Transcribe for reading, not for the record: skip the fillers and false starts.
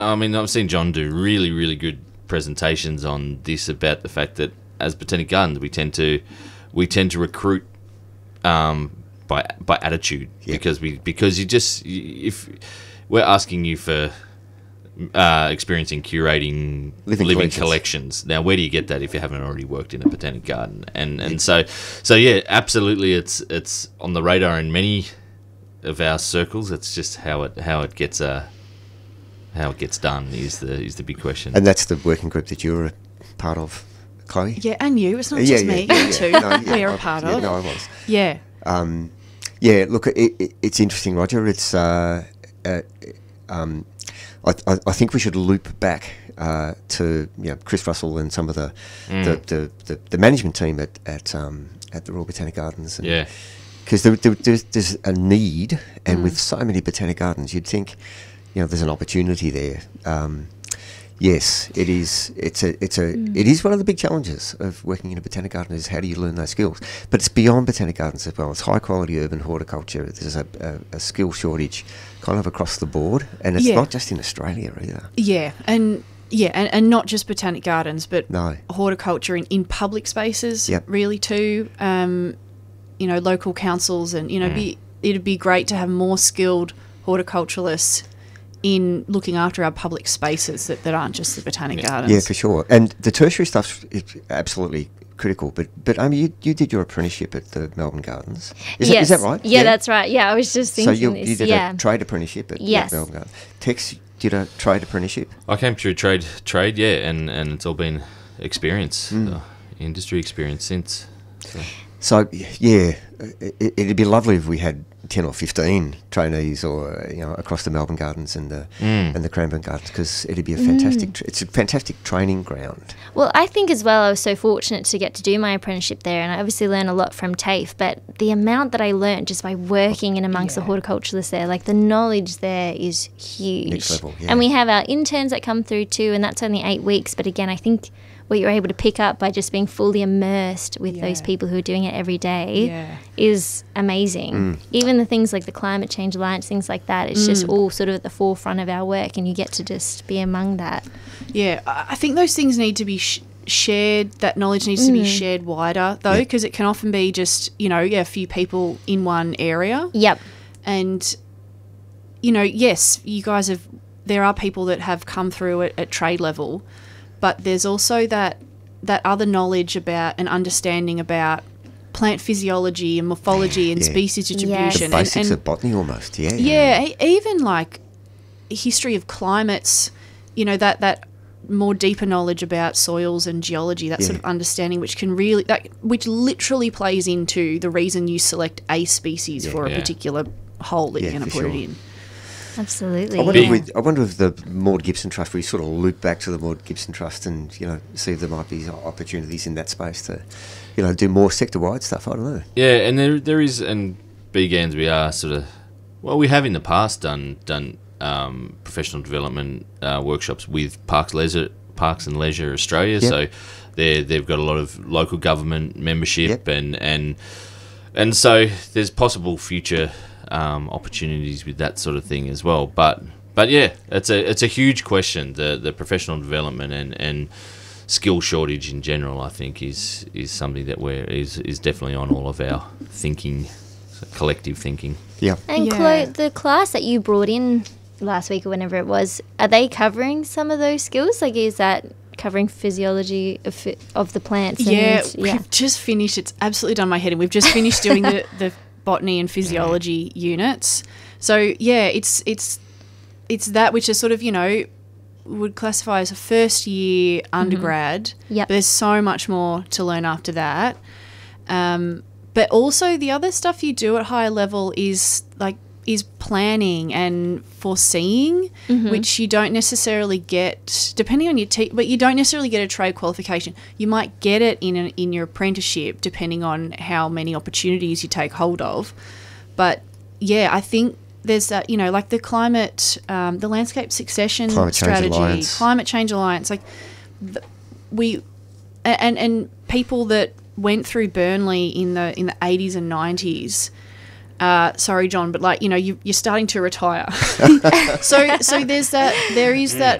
I mean, I've seen John do really, really good presentations on this about the fact that as Botanic Gardens, we tend to recruit by attitude because if we're asking you for experience in curating living collections. Now, where do you get that if you haven't already worked in a botanic garden? And so yeah, absolutely, it's on the radar in many of our circles. It's just how it gets done is the big question. And that's the working group that you're a part of, Chloe? Yeah, and you. It's not just me. You too. We're a part of. No, I was. Yeah. Look, it's interesting, Roger. It's I think we should loop back to Chris Russell and some of the management team at the Royal Botanic Gardens. And because there's a need, and with so many botanic gardens, you'd think there's an opportunity there. Yes, it is. It is one of the big challenges of working in a botanic garden is how do you learn those skills? But it's beyond botanic gardens as well. It's high quality urban horticulture. There's a skill shortage kind of across the board, and it's not just in Australia either. And not just botanic gardens, but horticulture in public spaces really too. Local councils and it'd be great to have more skilled horticulturalists in looking after our public spaces that aren't just the botanic gardens. Yeah, for sure. And the tertiary stuff is absolutely critical. But I mean, you did your apprenticeship at the Melbourne Gardens. Is that right? Yeah, that's right. Yeah, I was just thinking so you did a trade apprenticeship at Melbourne Gardens. Tex did a trade apprenticeship? I came through trade, and it's all been experience, industry experience since. So yeah, it'd be lovely if we had 10 or 15 trainees, or across the Melbourne Gardens and the Cranbourne Gardens, because it'd be a fantastic. It's a fantastic training ground. Well, I think as well, I was so fortunate to get to do my apprenticeship there, and I obviously learned a lot from TAFE. But the amount that I learned just by working in amongst the horticulturalists there, like the knowledge there is huge. Next level, And we have our interns that come through too, and that's only 8 weeks. But again, I think what you're able to pick up by just being fully immersed with those people who are doing it every day is amazing. Even the things like the Climate Change Alliance, things like that, it's just all sort of at the forefront of our work, and you get to just be among that. Yeah, I think those things need to be shared, that knowledge needs to be shared wider, though, because it can often be just, a few people in one area. Yep. And, yes, you guys there are people that have come through at trade level, but there's also that other knowledge about and understanding about plant physiology and morphology and species distribution. The basics of botany almost, even like history of climates, that more deeper knowledge about soils and geology, that sort of understanding which literally plays into the reason you select a species for a particular hole that you're going to put it in. Absolutely. I wonder if the Maud Gibson Trust, we sort of loop back to the Maud Gibson Trust and, see if there might be opportunities in that space to, do more sector-wide stuff. I don't know. Yeah, and there is, and BGANS, we are sort of, we have in the past done professional development workshops with Parks and Leisure Australia. So they've got a lot of local government membership and so there's possible future opportunities with that sort of thing as well. But yeah, it's a huge question. The professional development and skill shortage in general, I think, is something that is definitely on all of our thinking, collective thinking. Yeah. And Chloe, the class that you brought in last week or whenever it was, are they covering some of those skills? Like, is that covering physiology of the plants? We've just finished. It's absolutely done my head in. We've just finished doing the botany and physiology units. So it's that which is sort of would classify as a first year undergrad. Yep. But there's so much more to learn after that. But also the other stuff you do at higher level is planning and foreseeing, which you don't necessarily get depending on your but you don't necessarily get a trade qualification. You might get it in your apprenticeship depending on how many opportunities you take hold of. But I think there's that, like the climate, the landscape succession strategy, Climate Change Alliance, and people that went through Burnley in the 80s and 90s. sorry, John, but like, you know, you're starting to retire. So there is that